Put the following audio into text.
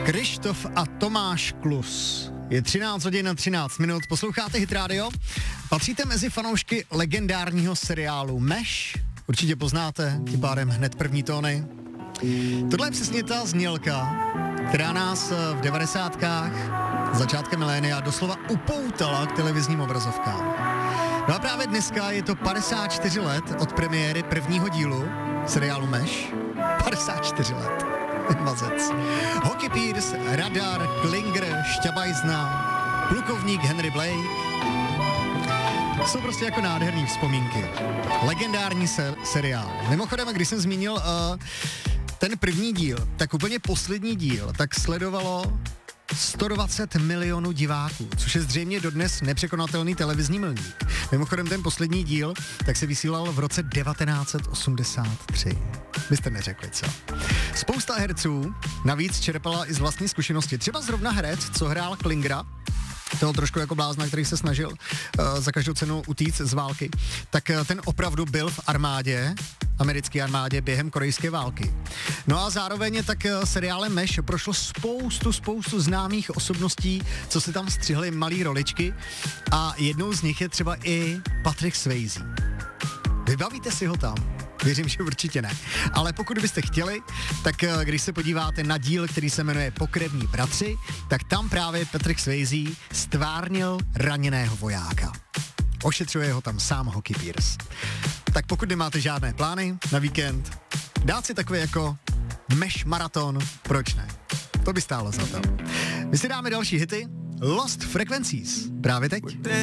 Krištof a Tomáš Klus. Je 13 hodin a 13 minut, posloucháte Hit Radio. Patříte mezi fanoušky legendárního seriálu Meš. Určitě poznáte, tím pádem hned první tóny. Tohle je přesně ta znělka, která nás v 90kách, začátkem milénia, doslova upoutala k televizním obrazovkám. No a právě dneska je to 54 let od premiéry prvního dílu seriálu Meš. 54 let. Mazec. Hockey Pierce, Radar, Klinger, Šťabajzna, plukovník Henry Blake. Jsou prostě jako nádherný vzpomínky. Legendární seriál. Mimochodem, když jsem zmínil ten první díl, tak úplně poslední díl, tak sledovalo 120 milionů diváků, což je zřejmě dodnes nepřekonatelný televizní milník. Mimochodem ten poslední díl tak se vysílal v roce 1983. Byste neřekli, co? Spousta herců navíc čerpala i z vlastní zkušenosti. Třeba zrovna herec, co hrál Klingera, toho trošku jako blázna, který se snažil za každou cenu utíct z války, tak ten opravdu byl v armádě, americké armádě během korejské války. No a zároveň tak seriálem Meš prošlo spoustu známých osobností, co si tam střihly malý roličky a jednou z nich je třeba i Patrick Swayze. Vybavíte si ho tam? Věřím, že určitě ne. Ale pokud byste chtěli, tak když se podíváte na díl, který se jmenuje Pokrevní bratři, tak tam právě Patrick Swayze stvárnil raněného vojáka. Ošetřuje ho tam sám Hockey Pierce. Tak pokud nemáte žádné plány na víkend, dát si takový jako Meš maraton, proč ne? To by stálo za to. My si dáme další hity. Lost Frequencies. Právě teď.